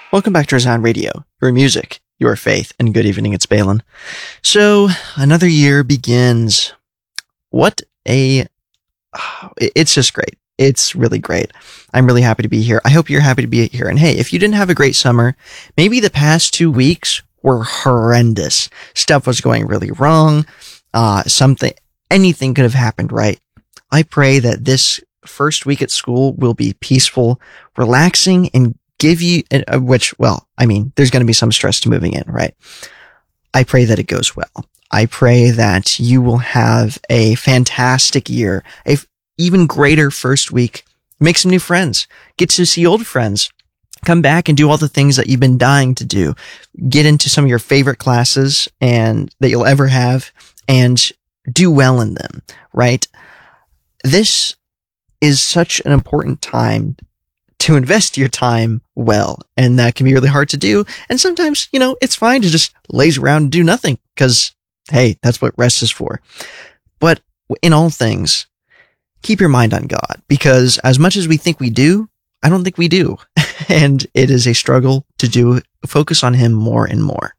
Welcome back to Resound Radio, your music, your faith, and good evening, it's Balin. So, another year begins. It's just great. It's really great. I'm really happy to be here. I hope you're happy to be here. And hey, if you didn't have a great summer, maybe the past 2 weeks were horrendous. Stuff was going really wrong. Anything could have happened, right? I pray that this first week at school will be peaceful, relaxing, and give you, there's going to be some stress to moving in, right? I pray that it goes well. I pray that you will have a fantastic year, even greater first week. Make some new friends, get to see old friends, come back and do all the things that you've been dying to do, get into some of your favorite classes and that you'll ever have and do well in them, right? This is such an important time to invest your time well, and that can be really hard to do. And sometimes, it's fine to just laze around and do nothing because, hey, that's what rest is for. But in all things, keep your mind on God, because as much as we think we do, I don't think we do. And it is a struggle to focus on Him more and more.